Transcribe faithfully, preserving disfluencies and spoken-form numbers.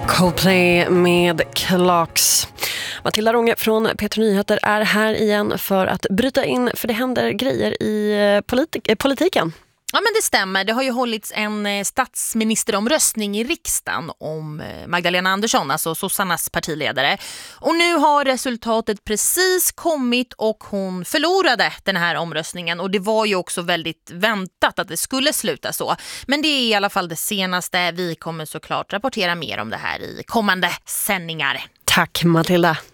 Coldplay med Clocks. Matilda Ronge från P tre Nyheter är här igen för att bryta in, för det händer grejer i politik- politiken. Ja, men det stämmer. Det har ju hållits en statsministeromröstning i riksdagen om Magdalena Andersson, alltså Sossarnas partiledare. Och nu har resultatet precis kommit och hon förlorade den här omröstningen. Och det var ju också väldigt väntat att det skulle sluta så. Men det är i alla fall det senaste. Vi kommer såklart rapportera mer om det här i kommande sändningar. Tack Matilda.